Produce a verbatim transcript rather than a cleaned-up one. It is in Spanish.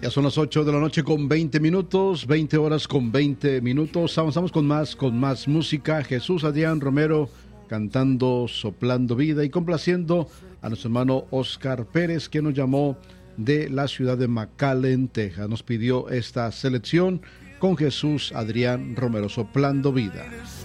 Ya son las ocho de la noche con veinte minutos, veinte horas con veinte minutos. Avanzamos con más, con más música. Jesús Adrián Romero cantando Soplando Vida y complaciendo a nuestro hermano Oscar Pérez, que nos llamó de la ciudad de McAllen, Texas. Nos pidió esta selección con Jesús Adrián Romero, Soplando Vida.